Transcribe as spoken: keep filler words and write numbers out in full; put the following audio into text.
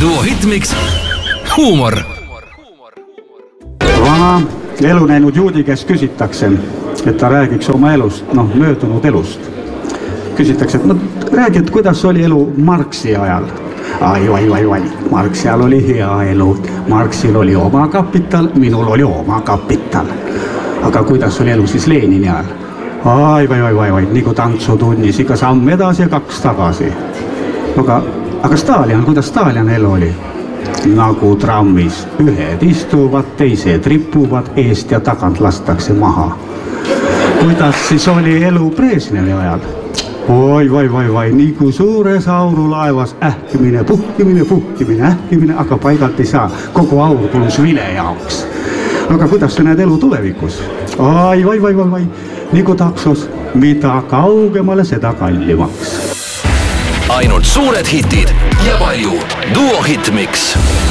Duo Hitmix huumor. Vana elu näinud juudi käest küsitakse, et ta räägiks oma elust, noh, möödunud elust. Küsitakse, et no räägi, et kuidas oli elu Marxi ajal. Ai, ai, ai, ai, Marxi ajal oli hea elu. Marxil oli oma kapital, minul oli oma kapital. Aga kuidas oli elu siis Lenini ajal? Ai, ai, ai, ai, ai, nagu tantsutunnis, ikka samm edasi ja kaks tagasi. Aga, aga Stalin, kuidas Stalin elu oli? Nagu trammis, ühed istuvad, teised ripuvad, eest ja tagant lastakse maha. Kuidas siis oli elu Brežnevi ajal? Oi, vai, vai, vai, nagu suures aurulaevas ähkimine, puhkimine, puhkimine, ähkimine, aga paigalt ei saa, kogu aur kulus vile jaoks. Aga kuidas sa näed elu tulevikus? Ai, vai, vai, vai, vai, nagu taksos, mida kaugemale seda kallimaks. Ainult suured hitid ja palju Duo Hitmix.